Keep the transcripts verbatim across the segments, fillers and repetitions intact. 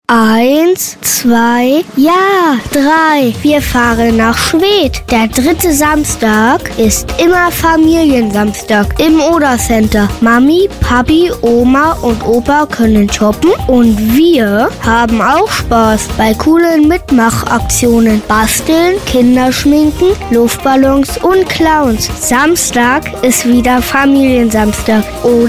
Eins, zwei, ja, drei. Wir fahren nach Schwedt. Der dritte Samstag ist immer Familiensamstag im Oder-Center. Mami, Papi, Oma und Opa können shoppen und wir haben auch Spaß bei coolen Mitmachaktionen. Basteln, Kinderschminken, Luftballons und Clowns. Samstag ist wieder Familiensamstag.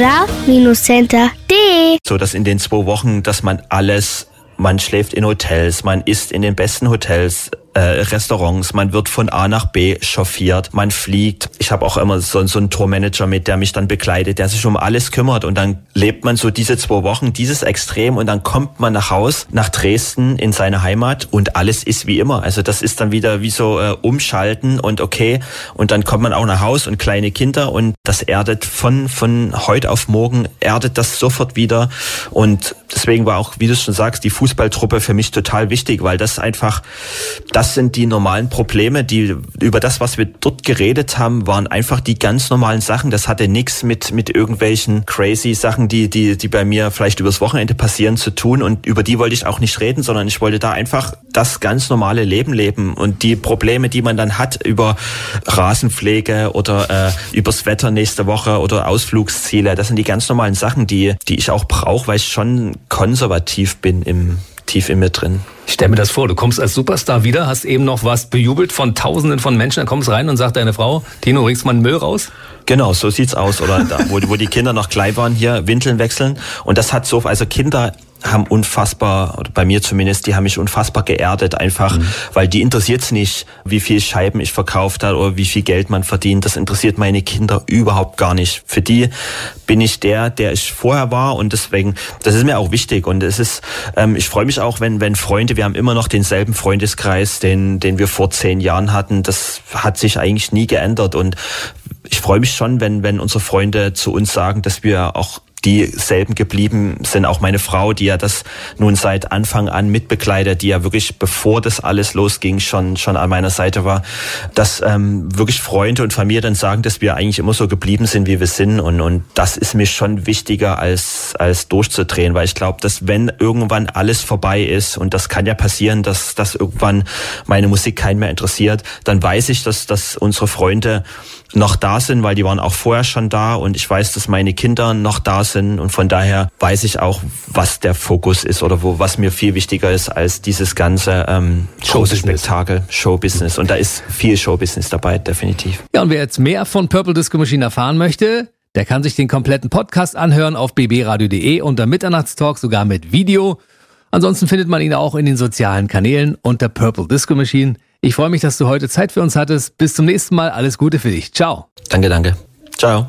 Oder-Center punkt de. So, dass in den zwei Wochen, dass man alles, man schläft in Hotels, man isst in den besten Hotels, äh, Restaurants, man wird von A nach B chauffiert, man fliegt. Ich habe auch immer so, so einen Tourmanager mit, der mich dann begleitet, der sich um alles kümmert und dann lebt man so diese zwei Wochen, dieses Extrem und dann kommt man nach Haus, nach Dresden in seine Heimat und alles ist wie immer. Also das ist dann wieder wie so äh, umschalten und okay und dann kommt man auch nach Haus und kleine Kinder und das erdet von von heute auf morgen, erdet das sofort wieder und deswegen war auch, wie du schon sagst, die Fußballtruppe für mich total wichtig, weil das einfach, das sind die normalen Probleme, die über das, was wir dort geredet haben, waren einfach die ganz normalen Sachen. Das hatte nichts mit mit irgendwelchen crazy Sachen, die die die bei mir vielleicht übers Wochenende passieren, zu tun und über die wollte ich auch nicht reden, sondern ich wollte da einfach das ganz normale Leben leben und die Probleme, die man dann hat über Rasenpflege oder äh, übers Wetter nächste Woche oder Ausflugsziele, das sind die ganz normalen Sachen, die die ich auch brauche, weil ich schon konservativ bin im tief in mir drin. Ich stell mir das vor, du kommst als Superstar wieder, hast eben noch was bejubelt von Tausenden von Menschen, dann kommst du rein und sagt deine Frau, Tino, bringst mal einen Müll raus? Genau, so sieht's aus. Oder da, wo, wo die Kinder noch klein waren, hier Windeln wechseln. Und das hat so, also Kinder haben unfassbar, oder bei mir zumindest, die haben mich unfassbar geerdet einfach, mhm. weil die interessiert's nicht, wie viel Scheiben ich verkauft habe oder wie viel Geld man verdient. Das interessiert meine Kinder überhaupt gar nicht. Für die bin ich der, der ich vorher war und deswegen, das ist mir auch wichtig und es ist, ähm, ich freue mich auch, wenn wenn Freunde, wir haben immer noch denselben Freundeskreis, den den wir vor zehn Jahren hatten. Das hat sich eigentlich nie geändert und ich freue mich schon, wenn wenn unsere Freunde zu uns sagen, dass wir auch dieselben geblieben sind. Auch meine Frau, die ja das nun seit Anfang an mitbegleitet, die ja wirklich, bevor das alles losging, schon schon an meiner Seite war, dass ähm, wirklich Freunde und Familie dann sagen, dass wir eigentlich immer so geblieben sind, wie wir sind. Und und das ist mir schon wichtiger, als als durchzudrehen, weil ich glaube, dass wenn irgendwann alles vorbei ist, und das kann ja passieren, dass dass irgendwann meine Musik keinen mehr interessiert, dann weiß ich, dass dass unsere Freunde noch da sind, weil die waren auch vorher schon da und ich weiß, dass meine Kinder noch da sind und von daher weiß ich auch, was der Fokus ist oder wo was mir viel wichtiger ist als dieses ganze ähm, Showspektakel, Showbusiness und da ist viel Showbusiness dabei, definitiv. Ja, und wer jetzt mehr von Purple Disco Machine erfahren möchte, der kann sich den kompletten Podcast anhören auf b b radio punkt de unter Mitternachtstalk, sogar mit Video. Ansonsten findet man ihn auch in den sozialen Kanälen unter Purple Disco Machine. Ich freue mich, dass du heute Zeit für uns hattest. Bis zum nächsten Mal. Alles Gute für dich. Ciao. Danke, danke. Ciao.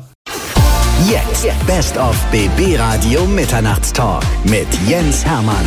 Jetzt Best of B B Radio Mitternachtstalk mit Jens Hermann.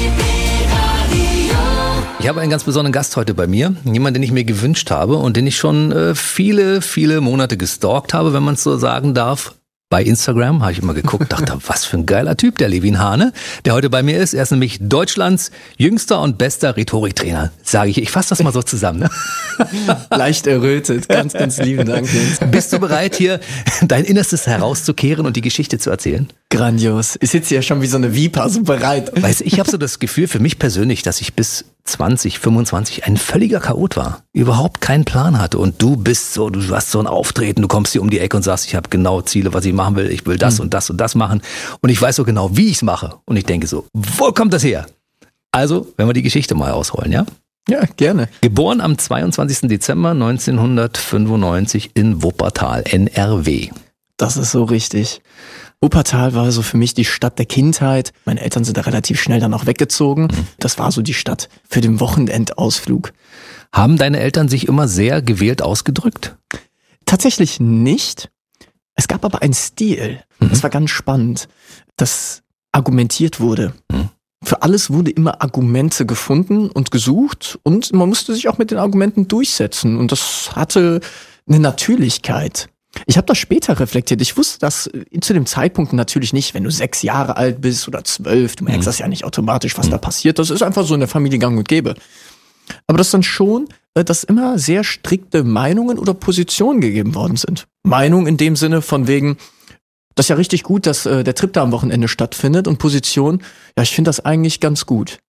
Ich habe einen ganz besonderen Gast heute bei mir. Jemand, den ich mir gewünscht habe und den ich schon äh, viele, viele Monate gestalkt habe, wenn man es so sagen darf. Bei Instagram habe ich immer geguckt, dachte, was für ein geiler Typ, der Levin Hane, der heute bei mir ist. Er ist nämlich Deutschlands jüngster und bester Rhetoriktrainer, sage ich. Ich fasse das mal so zusammen. Ne? Leicht errötet. Ganz, ganz lieben Dank. Bist du bereit, hier dein Innerstes herauszukehren und die Geschichte zu erzählen? Grandios. Ich sitze ja schon wie so eine Viper, so bereit. Weißt du, ich habe so das Gefühl für mich persönlich, dass ich bis zwanzig, fünfundzwanzig ein völliger Chaot war. Überhaupt keinen Plan hatte. Und du bist so, du hast so ein Auftreten, du kommst hier um die Ecke und sagst, ich habe genau Ziele, was ich machen will. Ich will das mhm. und das und das machen. Und ich weiß so genau, wie ich es mache. Und ich denke so, wo kommt das her? Also, wenn wir die Geschichte mal ausrollen, ja? Ja, gerne. Geboren am zweiundzwanzigsten Dezember neunzehnhundertfünfundneunzig in Wuppertal, N R W. Das ist so richtig. Wuppertal war so für mich die Stadt der Kindheit. Meine Eltern sind da relativ schnell dann auch weggezogen. Mhm. Das war so die Stadt für den Wochenendausflug. Haben deine Eltern sich immer sehr gewählt ausgedrückt? Tatsächlich nicht. Es gab aber einen Stil. Mhm. Das war ganz spannend, dass argumentiert wurde. Mhm. Für alles wurde immer Argumente gefunden und gesucht und man musste sich auch mit den Argumenten durchsetzen. Und das hatte eine Natürlichkeit. Ich habe das später reflektiert. Ich wusste das zu dem Zeitpunkt natürlich nicht, wenn du sechs Jahre alt bist oder zwölf. Du merkst mhm. das ja nicht automatisch, was mhm. da passiert. Das ist einfach so in der Familie gang und gäbe. Aber das dann schon, dass immer sehr strikte Meinungen oder Positionen gegeben worden sind. Meinung in dem Sinne von wegen, das ist ja richtig gut, dass äh, der Trip da am Wochenende stattfindet und Position, ja, ich finde das eigentlich ganz gut.